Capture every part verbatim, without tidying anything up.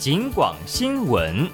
警广新闻。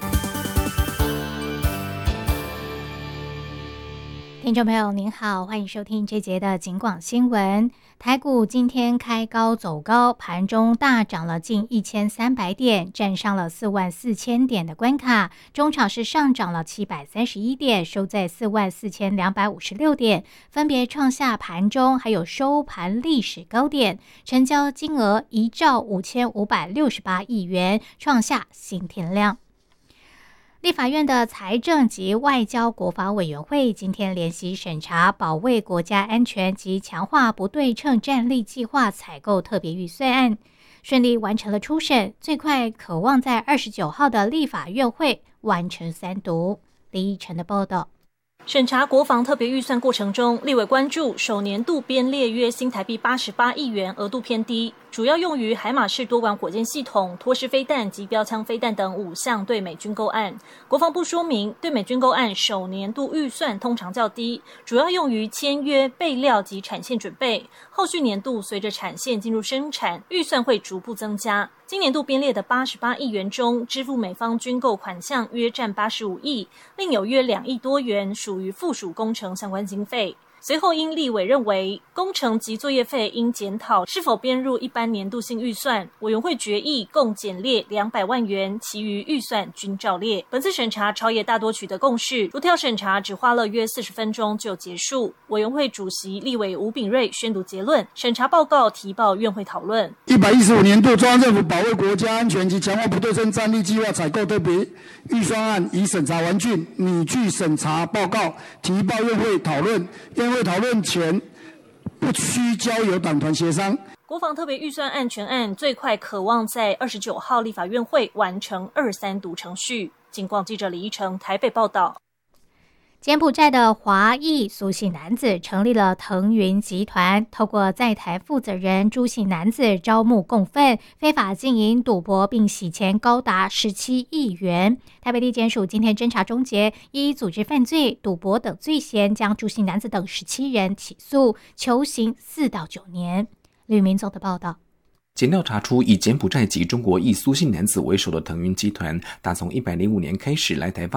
听众朋友您好，欢迎收听这节的警广新闻。台股今天开高走高，盘中大涨了近一千三百点，站上了四万四千点的关卡。中场是上涨了七百三十一点，收在四万四千两百五十六点，分别创下盘中还有收盘历史高点，成交金额一兆五千五百六十八亿元，创下新天量。立法院的财政及外交国防委员会今天联席审查保卫国家安全及强化不对称战力计划采购特别预算案，顺利完成了初审，最快可望在二十九号的立法院会完成三读。李义成的报道。 审查国防特别预算过程中，立委关注首年度编列约新台币八十八亿元，额度偏低，主要用于海马式多管火箭系统、托式飞弹及标枪飞弹等五项对美军购案。国防部说明，对美军购案首年度预算通常较低，主要用于签约、备料及产线准备。后续年度随着产线进入生产，预算会逐步增加。今年度编列的八十八亿元中，支付美方军购款项约占八十五亿，另有约两亿多元属于附属工程相关经费。随后因立委认为工程及作业费应检讨是否编入一般年度性预算，委员会决议共减列两百万元，其余预算均照列。本次审查朝野大多取得共识，逐条审查只花了约四十分钟就结束。委员会主席立委吴秉叡宣读结论，审查报告提报院会讨论。 一百一十五年度中央政府保卫国家安全及强化不对称战力计划采购特别预算案已审查完竣，拟具审查报告提报院会讨论。院会讨论前不需交由党团协商。 国防特别预算案全案最快可望在二十九号立法院会完成二三读程序。警广记者李一成台北报道。 柬埔寨的华裔苏姓男子成立了腾云集团，透过在台负责人朱姓男子招募共犯，非法经营赌博并洗钱高达十七亿元。台北地检署今天侦查终结，依组织犯罪、赌博等罪嫌，将朱姓男子等十七人起诉，求刑四到九年。吕明总的报道。 检调查出，以柬埔寨籍中国裔苏姓男子为首的腾云集团，打从一百零五年开始来台发